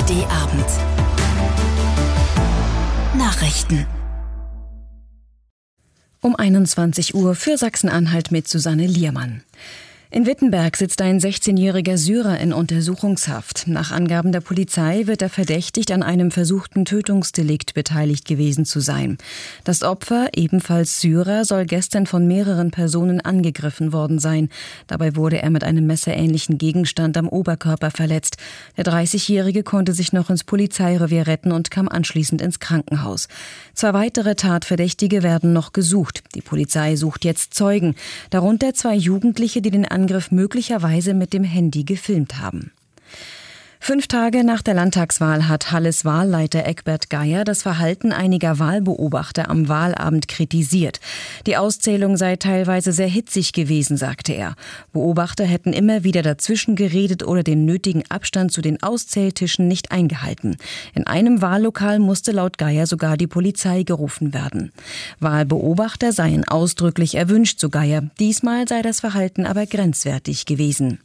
ARD-Abend. Nachrichten. Um 21 Uhr für Sachsen-Anhalt mit Susanne Liermann. In Wittenberg sitzt ein 16-jähriger Syrer in Untersuchungshaft. Nach Angaben der Polizei wird er verdächtigt, an einem versuchten Tötungsdelikt beteiligt gewesen zu sein. Das Opfer, ebenfalls Syrer, soll gestern von mehreren Personen angegriffen worden sein. Dabei wurde er mit einem messerähnlichen Gegenstand am Oberkörper verletzt. Der 30-Jährige konnte sich noch ins Polizeirevier retten und kam anschließend ins Krankenhaus. 2 weitere Tatverdächtige werden noch gesucht. Die Polizei sucht jetzt Zeugen, darunter 2 Jugendliche, die den Angriff möglicherweise mit dem Handy gefilmt haben. 5 Tage nach der Landtagswahl hat Halles Wahlleiter Egbert Geier das Verhalten einiger Wahlbeobachter am Wahlabend kritisiert. Die Auszählung sei teilweise sehr hitzig gewesen, sagte er. Beobachter hätten immer wieder dazwischen geredet oder den nötigen Abstand zu den Auszähltischen nicht eingehalten. In einem Wahllokal musste laut Geier sogar die Polizei gerufen werden. Wahlbeobachter seien ausdrücklich erwünscht, so Geier. Diesmal sei das Verhalten aber grenzwertig gewesen.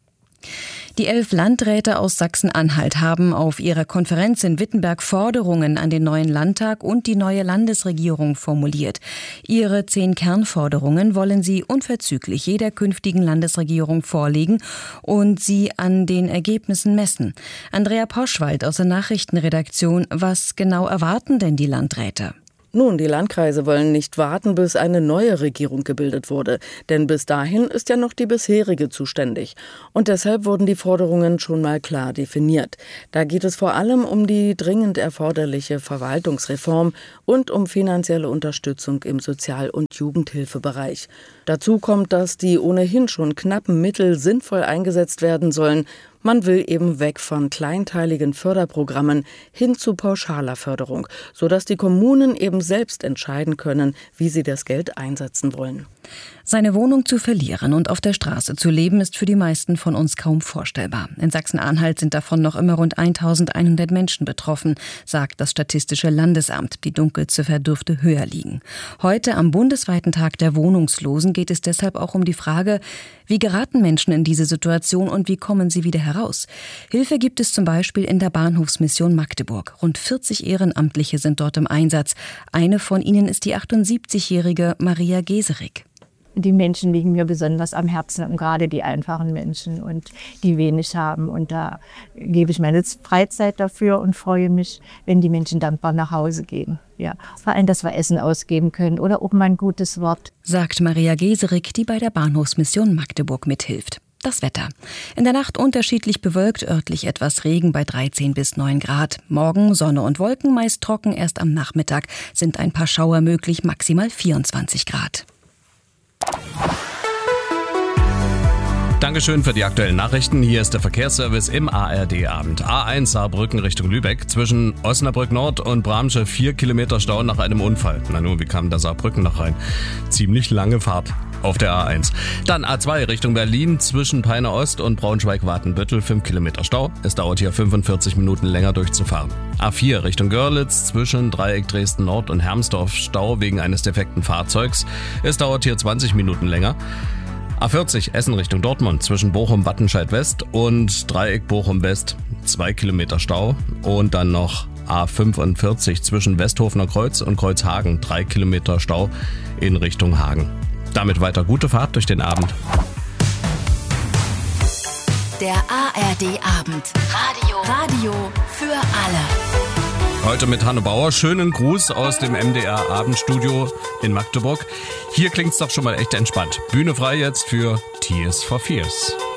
Die 11 Landräte aus Sachsen-Anhalt haben auf ihrer Konferenz in Wittenberg Forderungen an den neuen Landtag und die neue Landesregierung formuliert. Ihre 10 Kernforderungen wollen sie unverzüglich jeder künftigen Landesregierung vorlegen und sie an den Ergebnissen messen. Andrea Poschwald aus der Nachrichtenredaktion: Was genau erwarten denn die Landräte? Nun, die Landkreise wollen nicht warten, bis eine neue Regierung gebildet wurde. Denn bis dahin ist ja noch die bisherige zuständig. Und deshalb wurden die Forderungen schon mal klar definiert. Da geht es vor allem um die dringend erforderliche Verwaltungsreform und um finanzielle Unterstützung im Sozial- und Jugendhilfebereich. Dazu kommt, dass die ohnehin schon knappen Mittel sinnvoll eingesetzt werden sollen. Man will eben weg von kleinteiligen Förderprogrammen hin zu pauschaler Förderung, sodass die Kommunen eben selbst entscheiden können, wie sie das Geld einsetzen wollen. Seine Wohnung zu verlieren und auf der Straße zu leben, ist für die meisten von uns kaum vorstellbar. In Sachsen-Anhalt sind davon noch immer rund 1100 Menschen betroffen, sagt das Statistische Landesamt. Die Dunkelziffer dürfte höher liegen. Heute, am bundesweiten Tag der Wohnungslosen, geht es deshalb auch um die Frage, wie geraten Menschen in diese Situation und wie kommen sie wieder heraus? Hilfe gibt es zum Beispiel in der Bahnhofsmission Magdeburg. Rund 40 Ehrenamtliche sind dort im Einsatz. Eine von ihnen ist die 78-jährige Maria Geserik. Die Menschen liegen mir besonders am Herzen, und gerade die einfachen Menschen und die wenig haben. Und da gebe ich meine Freizeit dafür und freue mich, wenn die Menschen dankbar nach Hause gehen. Ja. Vor allem, dass wir Essen ausgeben können oder auch mal ein gutes Wort. Sagt Maria Geserik, die bei der Bahnhofsmission Magdeburg mithilft. Das Wetter. In der Nacht unterschiedlich bewölkt, örtlich etwas Regen bei 13 bis 9 Grad. Morgen Sonne und Wolken, meist trocken. Erst am Nachmittag sind ein paar Schauer möglich, maximal 24 Grad. Dankeschön für die aktuellen Nachrichten. Hier ist der Verkehrsservice im ARD-Abend. A1 Saarbrücken Richtung Lübeck. Zwischen Osnabrück Nord und Bramsche 4 Kilometer Stau nach einem Unfall. Na nun, wie kam da Saarbrücken noch rein? Ziemlich lange Fahrt auf der A1. Dann A2 Richtung Berlin. Zwischen Peine Ost und Braunschweig-Watenbüttel 5 Kilometer Stau. Es dauert hier 45 Minuten länger durchzufahren. A4 Richtung Görlitz. Zwischen Dreieck Dresden Nord und Hermsdorf Stau wegen eines defekten Fahrzeugs. Es dauert hier 20 Minuten länger. A40 Essen Richtung Dortmund zwischen Bochum-Wattenscheid West und Dreieck Bochum West 2 Kilometer Stau und dann noch A45 zwischen Westhofener Kreuz und Kreuzhagen 3 Kilometer Stau in Richtung Hagen. Damit weiter gute Fahrt durch den Abend. Der ARD-Abend. Radio für alle. Heute mit Hanne Bauer. Schönen Gruß aus dem MDR Abendstudio in Magdeburg. Hier klingt's doch schon mal echt entspannt. Bühne frei jetzt für Tears for Fears.